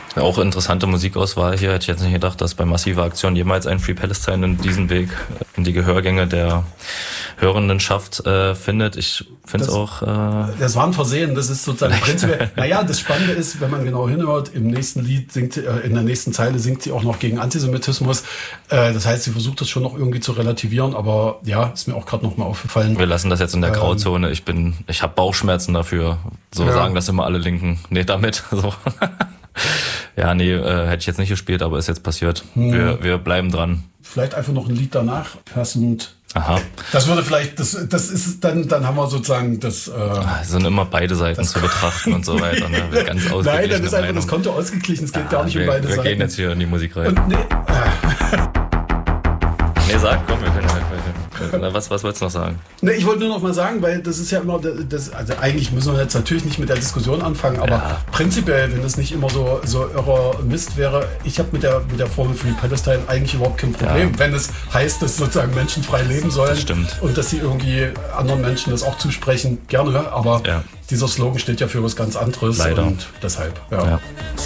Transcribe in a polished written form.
Ja, auch interessante Musikauswahl hier. Hätte ich jetzt nicht gedacht, dass bei Massive Aktion jemals ein Free Palestine in diesen Weg in die Gehörgänge der Hörendenschaft findet. Ich finde es auch... Das war ein Versehen, das ist sozusagen prinzipiell... Naja, das Spannende ist, wenn man genau hinhört, im nächsten Lied in der nächsten Zeile singt sie auch noch gegen Antisemitismus. Das heißt, sie versucht das schon noch irgendwie zu relativieren, aber ja, ist mir auch gerade noch mal aufgefallen. Wir lassen das jetzt in der Grauzone. Ich habe Bauchschmerzen dafür. So sagen das immer alle Linken. Nee, damit. So. Ja, nee, hätte ich jetzt nicht gespielt, aber ist jetzt passiert. Wir bleiben dran. Vielleicht einfach noch ein Lied danach, passend. Aha. Das würde vielleicht, das ist, dann haben wir sozusagen das... Es sind immer beide Seiten zu betrachten und so weiter. Ne? Ganz Nein, dann ist einfach das Konto ausgeglichen, es geht gar nicht um beide Seiten. Wir gehen jetzt hier in die Musik rein. Und nee, sag, komm, wir können ja weiter. Was wolltest du noch sagen? Ne, ich wollte nur noch mal sagen, weil das ist ja immer, also eigentlich müssen wir jetzt natürlich nicht mit der Diskussion anfangen, aber prinzipiell, wenn das nicht immer so irrer Mist wäre, ich habe mit der Formel Free Palestine eigentlich überhaupt kein Problem, wenn es heißt, dass sozusagen Menschen frei leben sollen. Das stimmt. Und dass sie irgendwie anderen Menschen das auch zusprechen, gerne, aber dieser Slogan steht ja für was ganz anderes. Leider. Und deshalb, ja.